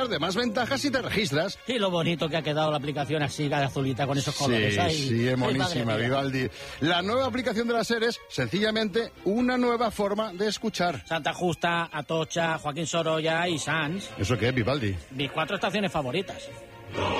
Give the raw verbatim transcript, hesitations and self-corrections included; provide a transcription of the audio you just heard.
disfrutar de más ventajas si te registras. Y lo bonito que ha quedado la aplicación así, de azulita, con esos colores. Sí, Ay, sí, es monísima, ay, madre mía. Vivaldi. La nueva aplicación de la SER es, sencillamente, una nueva forma de escuchar. Santa Justa, Atocha, Joaquín Sorolla y Sanz. ¿Eso qué es, Vivaldi? Mis cuatro estaciones favoritas.